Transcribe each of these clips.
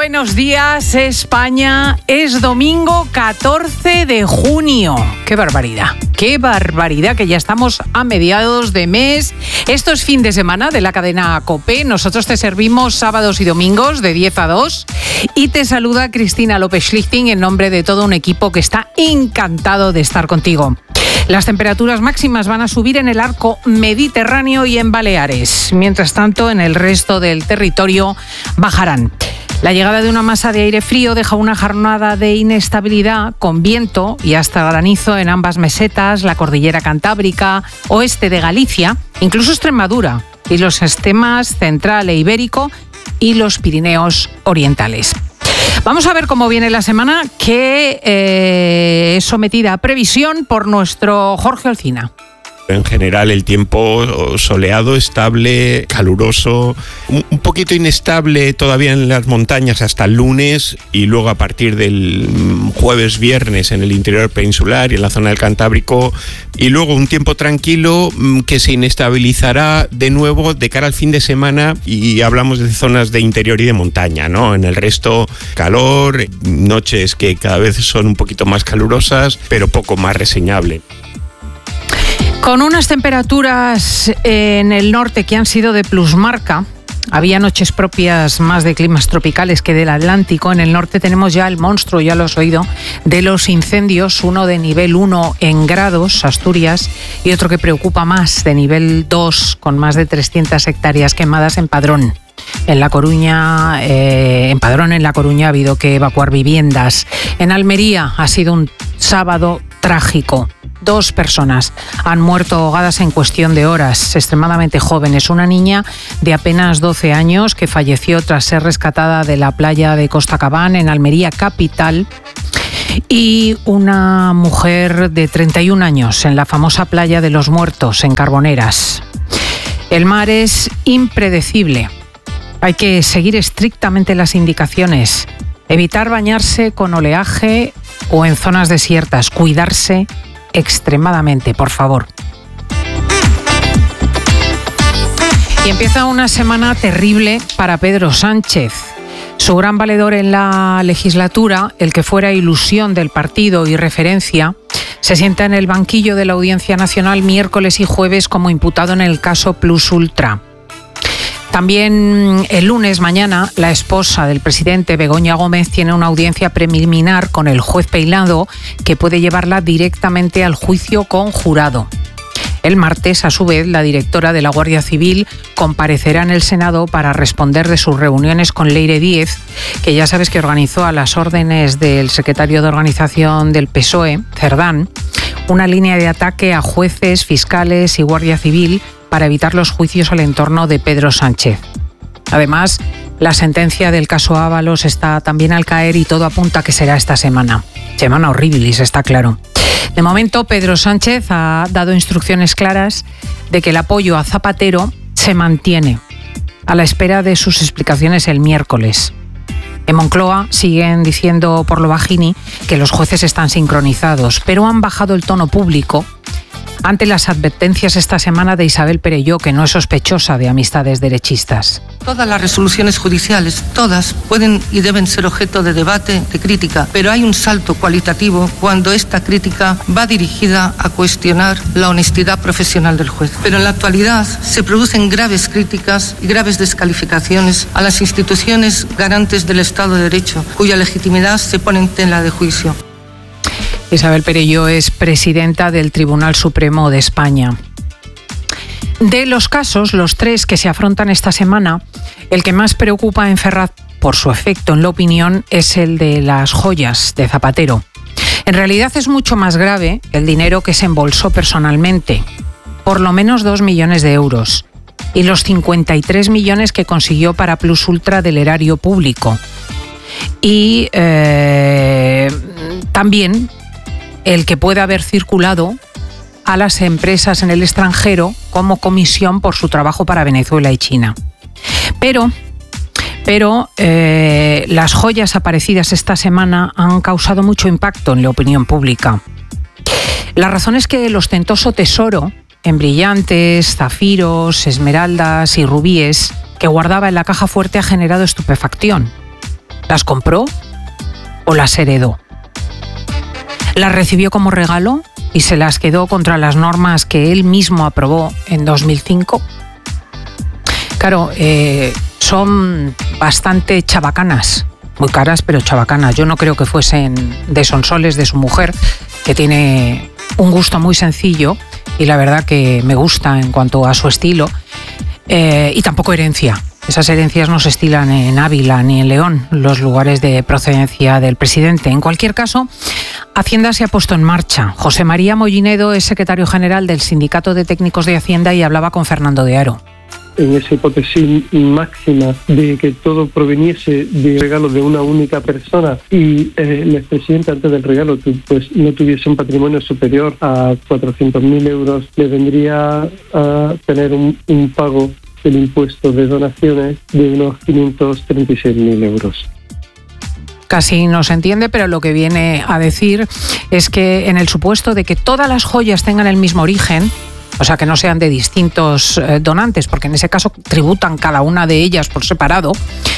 buenos días, España. Es domingo 14 de junio. ¡Qué barbaridad! ¡Qué barbaridad! Que ya estamos a mediados de mes. Esto es fin de semana de la cadena COPE. Nosotros te servimos sábados y domingos de 10 a 2. Y te saluda Cristina López Schlichting en nombre de todo un equipo que está encantado de estar contigo. Las temperaturas máximas van a subir en el arco mediterráneo y en Baleares. Mientras tanto, en el resto del territorio bajarán. La llegada de una masa de aire frío deja una jornada de inestabilidad con viento y hasta granizo en ambas mesetas, la cordillera cantábrica, oeste de Galicia, incluso Extremadura y los sistemas central e ibérico y los Pirineos orientales. Vamos a ver cómo viene la semana, que es sometida a previsión por nuestro Jorge Olcina. En general el tiempo soleado, estable, caluroso, un poquito inestable todavía en las montañas hasta el lunes y luego a partir del jueves, viernes en el interior peninsular y en la zona del Cantábrico y luego un tiempo tranquilo que se inestabilizará de nuevo de cara al fin de semana y hablamos de zonas de interior y de montaña, ¿no? En el resto calor, noches que cada vez son un poquito más calurosas pero poco más reseñable. Con unas temperaturas en el norte que han sido de plusmarca, había noches propias más de climas tropicales que del Atlántico. En el norte tenemos ya el monstruo, ya lo has oído, de los incendios, uno de nivel 1 en Grados, Asturias, y otro que preocupa más, de nivel 2, con más de 300 hectáreas quemadas en Padrón. En La Coruña, en Padrón, en La Coruña, ha habido que evacuar viviendas. En Almería ha sido un sábado trágico. 2 personas han muerto ahogadas en cuestión de horas, extremadamente jóvenes. Una niña de apenas 12 años que falleció tras ser rescatada de la playa de Costa Cabán, en Almería capital, y una mujer de 31 años en la famosa playa de los Muertos, en Carboneras. El mar es impredecible. Hay que seguir estrictamente las indicaciones. Evitar bañarse con oleaje o en zonas desiertas. Cuidarse extremadamente, por favor. Y empieza una semana terrible para Pedro Sánchez. Su gran valedor en la legislatura, el que fuera ilusión del partido y referencia, se sienta en el banquillo de la Audiencia Nacional miércoles y jueves como imputado en el caso Plus Ultra. También el lunes, mañana, la esposa del presidente, Begoña Gómez, tiene una audiencia preliminar con el juez Peirado que puede llevarla directamente al juicio con jurado. El martes, a su vez, la directora de la Guardia Civil comparecerá en el Senado para responder de sus reuniones con Leire Díez, que ya sabes que organizó a las órdenes del secretario de Organización del PSOE, Cerdán, una línea de ataque a jueces, fiscales y Guardia Civil para evitar los juicios al entorno de Pedro Sánchez. Además, la sentencia del caso Ábalos está también al caer y todo apunta a que será esta semana. Semana horribilis, está claro. De momento, Pedro Sánchez ha dado instrucciones claras de que el apoyo a Zapatero se mantiene a la espera de sus explicaciones el miércoles. En Moncloa siguen diciendo por lo bajini que los jueces están sincronizados, pero han bajado el tono público ante las advertencias esta semana de Isabel Perelló, que no es sospechosa de amistades derechistas. Todas las resoluciones judiciales, todas, pueden y deben ser objeto de debate, de crítica, pero hay un salto cualitativo cuando esta crítica va dirigida a cuestionar la honestidad profesional del juez. Pero en la actualidad se producen graves críticas y graves descalificaciones a las instituciones garantes del Estado de Derecho, cuya legitimidad se pone en tela de juicio. Isabel Perelló es presidenta del Tribunal Supremo de España. De los casos, los 3 que se afrontan esta semana, el que más preocupa en Ferraz por su efecto en la opinión es el de las joyas de Zapatero. En realidad es mucho más grave el dinero que se embolsó personalmente, por lo menos 2 millones de euros, y los 53 millones que consiguió para Plus Ultra del erario público. Y también el que puede haber circulado a las empresas en el extranjero como comisión por su trabajo para Venezuela y China. Pero las joyas aparecidas esta semana han causado mucho impacto en la opinión pública. La razón es que el ostentoso tesoro en brillantes, zafiros, esmeraldas y rubíes que guardaba en la caja fuerte ha generado estupefacción. ¿Las compró o las heredó? ¿Las recibió como regalo y se las quedó contra las normas que él mismo aprobó en 2005? Claro, son bastante chabacanas, muy caras, pero chabacanas. Yo no creo que fuesen de Sonsoles de su mujer, que tiene un gusto muy sencillo y la verdad que me gusta en cuanto a su estilo, y tampoco herencia. Esas herencias no se estilan en Ávila ni en León, los lugares de procedencia del presidente. En cualquier caso, Hacienda se ha puesto en marcha. José María Mollinedo es secretario general del Sindicato de Técnicos de Hacienda y hablaba con Fernando de Haro. En esa hipótesis máxima de que todo proveniese de regalo de una única persona y el expresidente antes del regalo pues no tuviese un patrimonio superior a 400.000 euros, le vendría a tener un pago del impuesto de donaciones de unos 536.000 euros. Casi no se entiende, pero lo que viene a decir es que en el supuesto de que todas las joyas tengan el mismo origen, o sea, que no sean de distintos donantes, porque en ese caso tributan cada una de ellas por separado,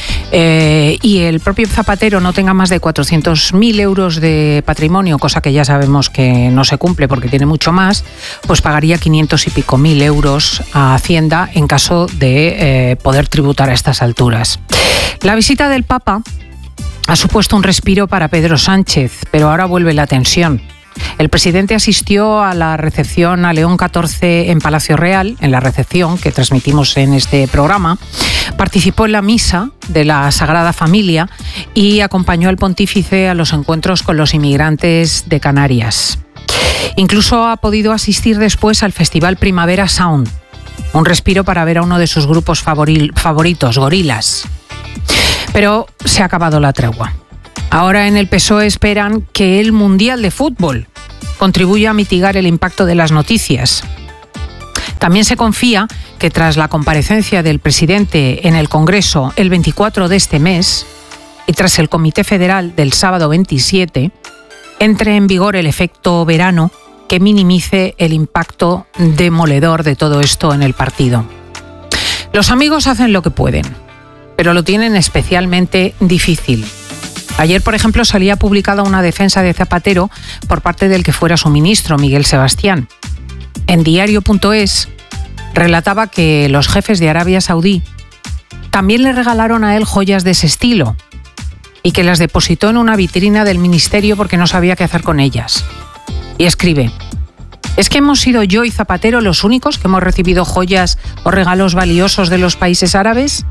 y el propio zapatero no tenga más de 400.000 euros de patrimonio, cosa que ya sabemos que no se cumple porque tiene mucho más, pues pagaría 500 y pico mil euros a Hacienda en caso de poder tributar a estas alturas. La visita del Papa ha supuesto un respiro para Pedro Sánchez, pero ahora vuelve la tensión. El presidente asistió a la recepción a León XIV en Palacio Real, en la recepción que transmitimos en este programa. Participó en la misa de la Sagrada Familia y acompañó al pontífice a los encuentros con los inmigrantes de Canarias. Incluso ha podido asistir después al Festival Primavera Sound, un respiro para ver a uno de sus grupos favoritos, Gorillaz. Pero se ha acabado la tregua. Ahora en el PSOE esperan que el Mundial de Fútbol contribuya a mitigar el impacto de las noticias. También se confía que tras la comparecencia del presidente en el Congreso el 24 de este mes y tras el Comité Federal del sábado 27, entre en vigor el efecto verano que minimice el impacto demoledor de todo esto en el partido. Los amigos hacen lo que pueden, pero lo tienen especialmente difícil. Ayer, por ejemplo, salía publicada una defensa de Zapatero por parte del que fuera su ministro, Miguel Sebastián. En diario.es relataba que los jefes de Arabia Saudí también le regalaron a él joyas de ese estilo y que las depositó en una vitrina del ministerio porque no sabía qué hacer con ellas. Y escribe: ¿es que hemos sido yo y Zapatero los únicos que hemos recibido joyas o regalos valiosos de los países árabes?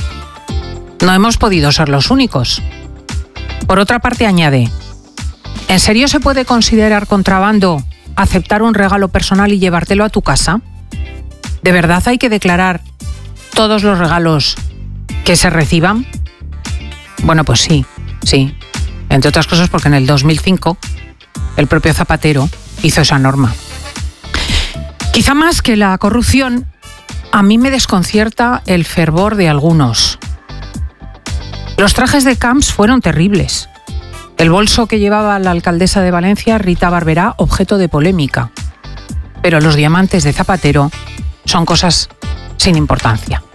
No hemos podido ser los únicos. Por otra parte, añade: ¿en serio se puede considerar contrabando aceptar un regalo personal y llevártelo a tu casa? ¿De verdad hay que declarar todos los regalos que se reciban? Bueno, pues sí. Entre otras cosas porque en el 2005 el propio Zapatero hizo esa norma. Quizá más que la corrupción, a mí me desconcierta el fervor de algunos. Los trajes de Camps fueron terribles. El bolso que llevaba la alcaldesa de Valencia, Rita Barberá, objeto de polémica. Pero los diamantes de Zapatero son cosas sin importancia.